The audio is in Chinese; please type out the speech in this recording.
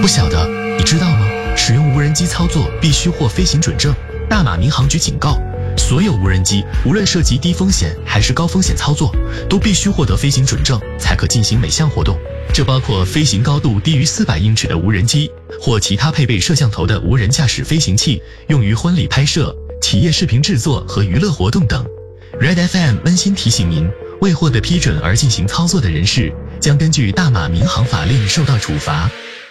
晓得，你知道吗？使用无人机操作必须获飞行准证。大马民航局警告，所有无人机无论涉及低风险还是高风险操作，都必须获得飞行准证才可进行每项活动。这包括飞行高度低于400英尺的无人机，或其他配备摄像头的无人驾驶飞行器，用于婚礼拍摄、企业视频制作和娱乐活动等。Red FM 温馨提醒您，未获得批准而进行操作的人士，将根据大马民航法令受到处罚。